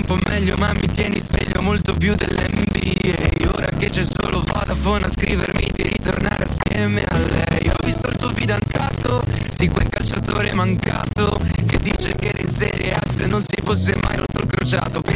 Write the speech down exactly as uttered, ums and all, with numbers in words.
po' meglio ma mi tieni sveglio molto più dell'N B A. Ora che c'è solo Vodafone a scrivermi di ritornare assieme a lei. Ho visto il tuo fidanzato, sì quel calciatore mancato, che dice che era in Serie A se non si fosse mai rotto il crociato.